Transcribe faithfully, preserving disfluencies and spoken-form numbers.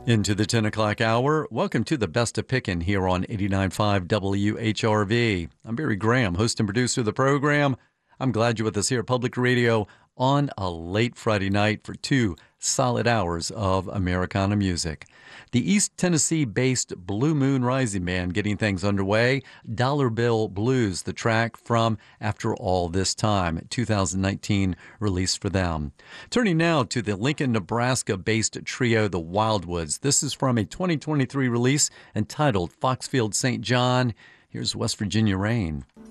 Into the ten o'clock hour. Welcome to the Best of Pickin' here on eighty-nine point five W H R V. I'm Barry Graham, host and producer of the program. I'm glad you're with us here at Public Radio on a late Friday night for two solid hours of Americana music. The East Tennessee-based Blue Moon Rising Band getting things underway. Dollar Bill Blues, the track from After All This Time, two thousand nineteen release for them. Turning now to the Lincoln, Nebraska-based trio, the Wildwoods. This is from a twenty twenty-three release entitled Foxfield Saint John. Here's West Virginia Rain.